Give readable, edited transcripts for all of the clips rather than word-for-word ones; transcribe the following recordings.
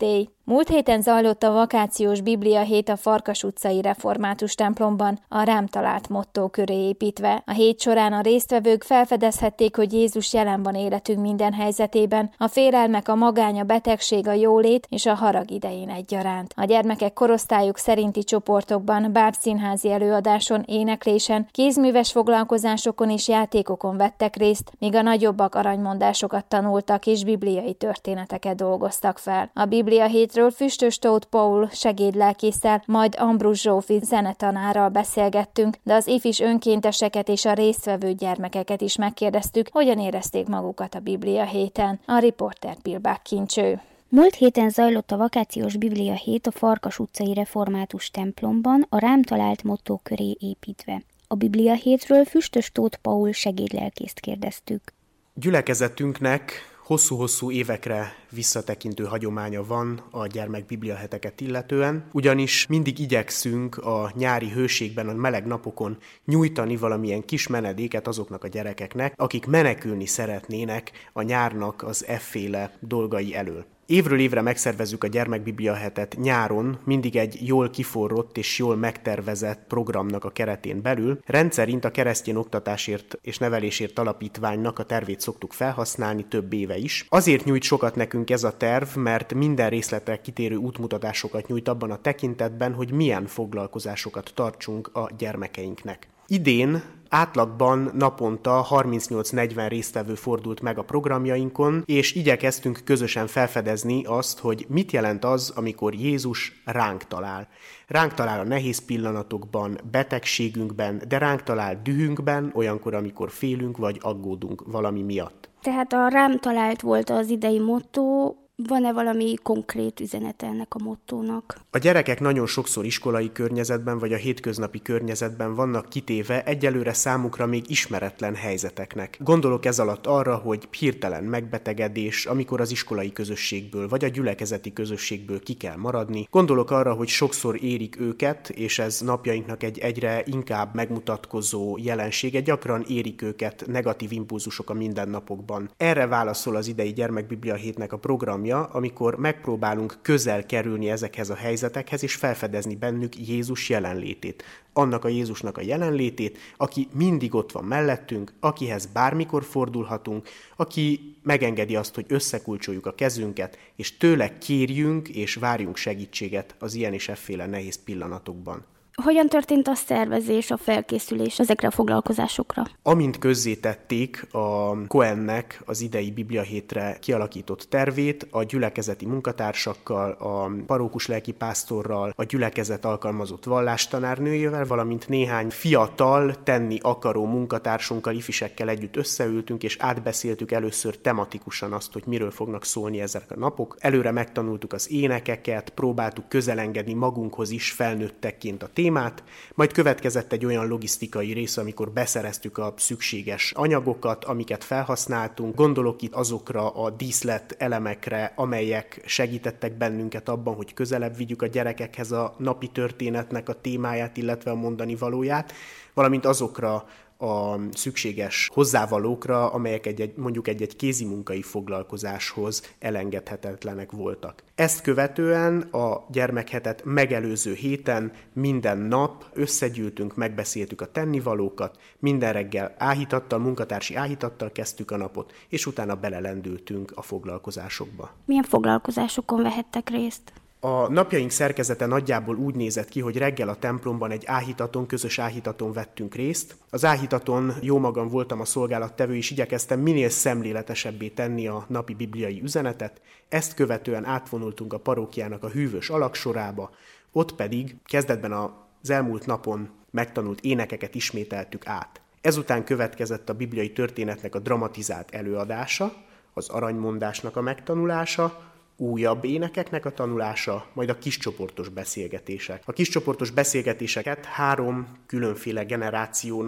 Kastély. Múlt héten zajlott a vakációs Biblia hét a Farkas utcai református templomban, a Rám talált mottó köré építve. A hét során a résztvevők felfedezhették, hogy Jézus jelen van életünk minden helyzetében, a félelmek, a magány, a betegség, a jólét és a harag idején egyaránt. A gyermekek korosztályuk szerinti csoportokban, bábszínházi előadáson, éneklésen, kézműves foglalkozásokon és játékokon vettek részt, míg a nagyobbak aranymondásokat tanultak és bibliai történeteket dolgoztak fel. A Biblia hétről Füstös Tóth Paul segédlelkésszel, majd Ambrus Zsófi zenetanárral beszélgettünk, de az ifis önkénteseket és a résztvevő gyermekeket is megkérdeztük, hogyan érezték magukat a Biblia héten. A riporter Pilbák Kincső. Múlt héten zajlott a vakációs Biblia hét a Farkas utcai református templomban, a Rám talált mottó köré építve. A Biblia hétről Füstös Tóth Paul segédlelkészt kérdeztük. Gyülekezetünknek hosszú-hosszú évekre visszatekintő hagyománya van a gyermekbibliaheteket illetően, ugyanis mindig igyekszünk a nyári hőségben, a meleg napokon nyújtani valamilyen kis menedéket azoknak a gyerekeknek, akik menekülni szeretnének a nyárnak az efféle dolgai elől. Évről évre megszervezzük a gyermekbibliahetet nyáron, mindig egy jól kiforrott és jól megtervezett programnak a keretén belül. Rendszerint a Keresztény Oktatásért és Nevelésért Alapítványnak a tervét szoktuk felhasználni több éve is. Azért nyújt sokat nekünk ez a terv, mert minden részletre kitérő útmutatásokat nyújt abban a tekintetben, hogy milyen foglalkozásokat tartsunk a gyermekeinknek. Idén átlagban naponta 38-40 résztvevő fordult meg a programjainkon, és igyekeztünk közösen felfedezni azt, hogy mit jelent az, amikor Jézus ránk talál. Ránk talál a nehéz pillanatokban, betegségünkben, de ránk talál dühünkben, olyankor, amikor félünk vagy aggódunk valami miatt. Tehát a Rám talált volt az idei motto. Van-e valami konkrét üzenete ennek a mottónak? A gyerekek nagyon sokszor iskolai környezetben vagy a hétköznapi környezetben vannak kitéve egyelőre számukra még ismeretlen helyzeteknek. Gondolok ez alatt arra, hogy hirtelen megbetegedés, amikor az iskolai közösségből vagy a gyülekezeti közösségből ki kell maradni. Gondolok arra, hogy sokszor érik őket, és ez napjainknak egy egyre inkább megmutatkozó jelensége, gyakran érik őket negatív impulzusok a mindennapokban. Erre válaszol az idei gyermekbiblia hétnek a program, amikor megpróbálunk közel kerülni ezekhez a helyzetekhez, és felfedezni bennük Jézus jelenlétét. Annak a Jézusnak a jelenlétét, aki mindig ott van mellettünk, akihez bármikor fordulhatunk, aki megengedi azt, hogy összekulcsoljuk a kezünket, és tőle kérjünk és várjunk segítséget az ilyen és efféle nehéz pillanatokban. Hogyan történt a szervezés, a felkészülés ezekre a foglalkozásokra? Amint közzétették a Cohennek az idei Bibliahétre kialakított tervét, a gyülekezeti munkatársakkal, a parókus lelkipásztorral, a gyülekezet alkalmazott vallástanárnőjével, valamint néhány fiatal, tenni akaró munkatársunkkal, ifisekkel együtt összeültünk, és átbeszéltük először tematikusan azt, hogy miről fognak szólni ezek a napok. Előre megtanultuk az énekeket, próbáltuk közelengedni magunkhoz is felnőttekként a témát, majd következett egy olyan logisztikai rész, amikor beszereztük a szükséges anyagokat, amiket felhasználtunk. Gondolok itt azokra a díszlet elemekre, amelyek segítettek bennünket abban, hogy közelebb vigyük a gyerekekhez a napi történetnek a témáját, illetve a mondani valóját, valamint azokra a szükséges hozzávalókra, amelyek mondjuk egy kézimunkai foglalkozáshoz elengedhetetlenek voltak. Ezt követően a gyermekhetet megelőző héten minden nap összegyűltünk, megbeszéltük a tennivalókat, minden reggel munkatársi áhítattal kezdtük a napot, és utána belelendültünk a foglalkozásokba. Milyen foglalkozásokon vehettek részt? A napjaink szerkezete nagyjából úgy nézett ki, hogy reggel a templomban egy közös áhítaton vettünk részt. Az áhítaton jómagam voltam a szolgálattevő, és igyekeztem minél szemléletesebbé tenni a napi bibliai üzenetet. Ezt követően átvonultunk a parókiának a hűvös alagsorába, ott pedig kezdetben az elmúlt napon megtanult énekeket ismételtük át. Ezután következett a bibliai történetnek a dramatizált előadása, az aranymondásnak a megtanulása, újabb énekeknek a tanulása, majd a kiscsoportos beszélgetések. A kiscsoportos beszélgetéseket 3 különféle generációnak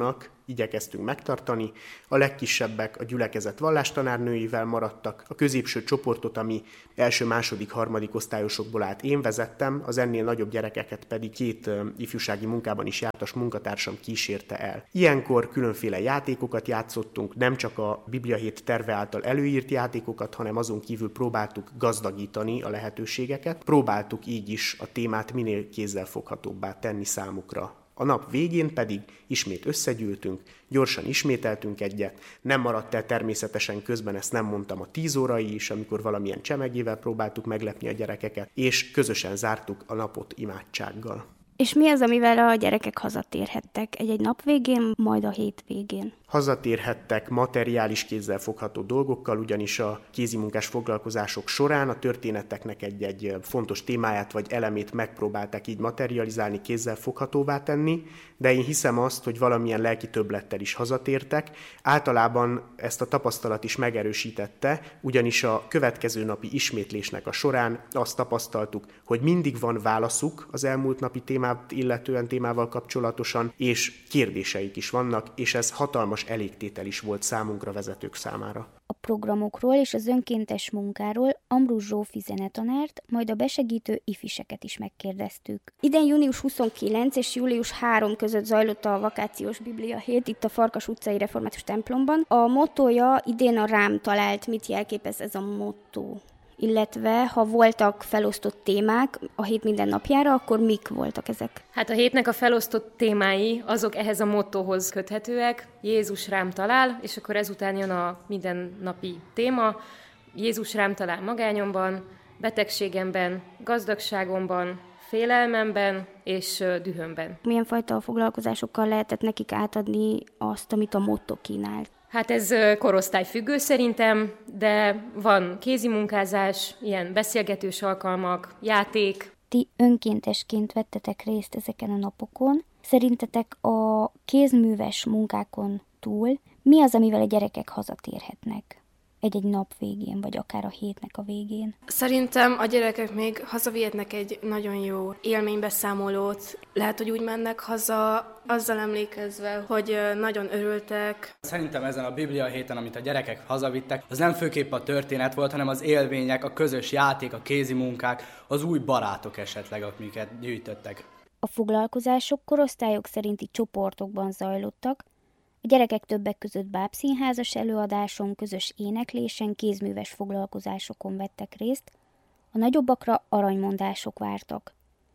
igyekeztünk megtartani. A legkisebbek a gyülekezet vallástanárnőivel maradtak, a középső csoportot, ami első, második, harmadik osztályosokból állt, én vezettem, az ennél nagyobb gyerekeket pedig 2 ifjúsági munkában is jártas munkatársam kísérte el. Ilyenkor különféle játékokat játszottunk, nem csak a Bibliahét terve által előírt játékokat, hanem azon kívül próbáltuk gazdagítani a lehetőségeket, próbáltuk így is a témát minél kézzelfoghatóbbá tenni számukra. A nap végén pedig ismét összegyűltünk, gyorsan ismételtünk egyet, nem maradt el természetesen közben, ezt nem mondtam, a 10 órai is, amikor valamilyen csemegével próbáltuk meglepni a gyerekeket, és közösen zártuk a napot imádsággal. És mi az, amivel a gyerekek hazatérhettek egy nap végén, majd a hét végén? Hazatérhettek materiális kézzelfogható dolgokkal, ugyanis a kézimunkás foglalkozások során a történeteknek egy fontos témáját vagy elemét megpróbálták így materializálni, kézzelfoghatóvá tenni, de én hiszem azt, hogy valamilyen lelki többlettel is hazatértek. Általában ezt a tapasztalat is megerősítette, ugyanis a következő napi ismétlésnek a során azt tapasztaltuk, hogy mindig van válaszuk az elmúlt napi témát illetően, témával kapcsolatosan, és kérdéseik is vannak, és ez hatalmas elégtétel is volt számunkra, vezetők számára. A programokról és az önkéntes munkáról Ambrus Zsófi zenetanárt, majd a besegítő ifiseket is megkérdeztük. Idén június 29 és július 3 között zajlott a vakációs Biblia hét itt a Farkas utcai református templomban. A mottója idén a Rám talált. Mit jelképez ez a motto? Illetve ha voltak felosztott témák a hét minden napjára, akkor mik voltak ezek? Hát a hétnek a felosztott témái azok ehhez a mottóhoz köthetőek. Jézus rám talál, és akkor ezután jön a mindennapi téma. Jézus rám talál magányomban, betegségemben, gazdagságomban, félelmemben és dühömben. Milyen fajta foglalkozásokkal lehetett nekik átadni azt, amit a motto kínált? Hát ez korosztályfüggő szerintem, de van kézimunkázás, ilyen beszélgetős alkalmak, játék. Ti önkéntesként vettetek részt ezeken a napokon. Szerintetek a kézműves munkákon túl mi az, amivel a gyerekek hazatérhetnek egy nap végén, vagy akár a hétnek a végén? Szerintem a gyerekek még hazavihetnek egy nagyon jó élménybeszámolót. Lehet, hogy úgy mennek haza, azzal emlékezve, hogy nagyon örültek. Szerintem ezen a Biblia héten, amit a gyerekek hazavittek, az nem főképp a történet volt, hanem az élmények, a közös játék, a kézimunkák, az új barátok esetleg, amiket gyűjtöttek. A foglalkozások korosztályok szerinti csoportokban zajlottak, a gyerekek többek között bábszínházas előadáson, közös éneklésen, kézműves foglalkozásokon vettek részt, a nagyobbakra aranymondások vártak.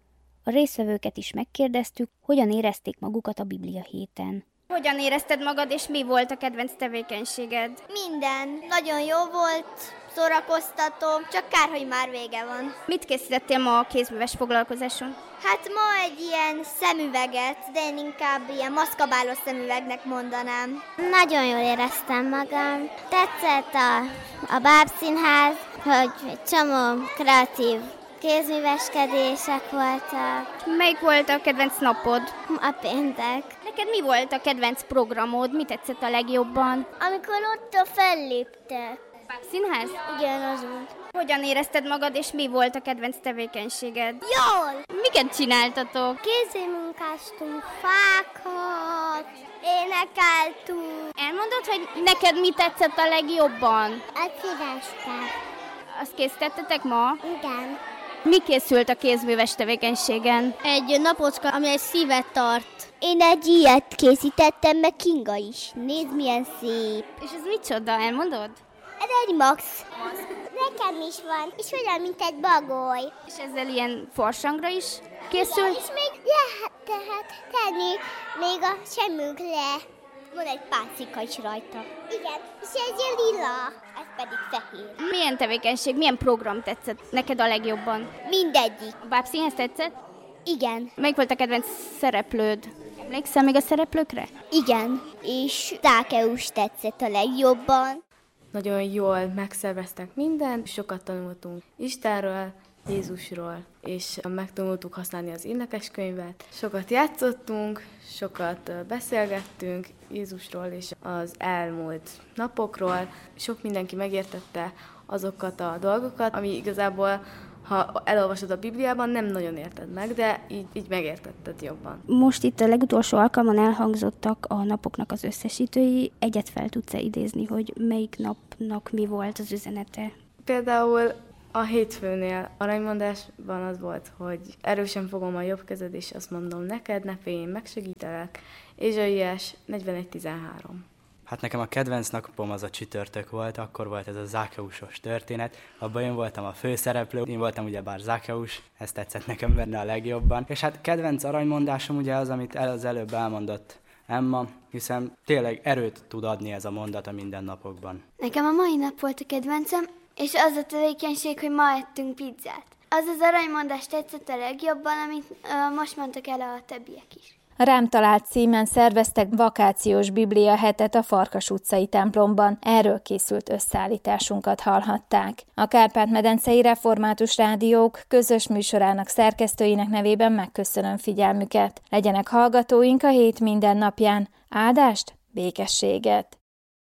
A résztvevőket is megkérdeztük, hogyan érezték magukat a Biblia héten. Hogyan érezted magad, és mi volt a kedvenc tevékenységed? Minden. Nagyon jó volt, szórakoztató, csak kár, hogy már vége van. Mit készítettél ma a kézműves foglalkozáson? Hát ma egy ilyen szemüveget, de én inkább ilyen maszkabálós szemüvegnek mondanám. Nagyon jól éreztem magam. Tetszett a bábszínház, hogy egy csomó kreatív kézműveskedések voltak. Melyik volt a kedvenc napod? A péntek. Neked mi volt a kedvenc programod? Mi tetszett a legjobban? Amikor ott felléptek. Színház? Igen, az volt. Hogyan érezted magad, és mi volt a kedvenc tevékenységed? Jól! Miket csináltatok? Kézmunkáztunk, fákat, énekeltünk. Elmondod, hogy neked mi tetszett a legjobban? A szívestek. Azt készítettetek ma? Igen. Mi készült a kézműves tevékenységen? Egy napocska, ami egy szívet tart. Én egy ilyet készítettem, meg Kinga is. Nézd, milyen szép. És ez micsoda, elmondod? Ez egy max. Nekem is van, és olyan, mint egy bagoly. És ezzel ilyen farsangra is készül? Igen, és még lehet tenni még a semünkre. Van egy páncika is rajta. Igen, és ez lila, ez pedig fehér. Milyen tevékenység, milyen program tetszett neked a legjobban? Mindegyik. A bábszínház tetszett? Igen. Melyik volt a kedvenc szereplőd? Emlékszel még a szereplőkre? Igen, és Tákeus tetszett a legjobban. Nagyon jól megszerveztek mindent, sokat tanultunk Istenről, Jézusról, és megtanultuk használni az énekeskönyvet. Sokat játszottunk, sokat beszélgettünk Jézusról és az elmúlt napokról. Sok mindenki megértette azokat a dolgokat, ami igazából ha elolvasod a Bibliában, nem nagyon érted meg, de így megértetted jobban. Most itt a legutolsó alkalommal elhangzottak a napoknak az összesítői. Egyet fel tudsz idézni, hogy melyik napnak mi volt az üzenete? Például a hétfőnél aranymondásban az volt, hogy erősen fogom a jobb kezed, és azt mondom neked, ne félj, én megsegítelek. Ézsaiás 41:13. Hát nekem a kedvenc napom az a csütörtök volt, akkor volt ez a Zákeusos történet, abban én voltam a főszereplő, én voltam ugyebár Zákeus, ez tetszett nekem benne a legjobban. És hát kedvenc aranymondásom ugye az, amit az előbb elmondott Emma, hiszen tényleg erőt tud adni ez a mondat a mindennapokban. Nekem a mai nap volt a kedvencem, és az a tevékenység, hogy ma ettünk pizzát. Az az aranymondás tetszett a legjobban, amit most mondtak el a többiek is. A Rám talált címen szerveztek vakációs Biblia hetet a Farkas utcai templomban. Erről készült összeállításunkat hallhatták. A Kárpát-medencei Református Rádiók közös műsorának szerkesztőinek nevében megköszönöm figyelmüket. Legyenek hallgatóink a hét minden napján. Áldást, békességet!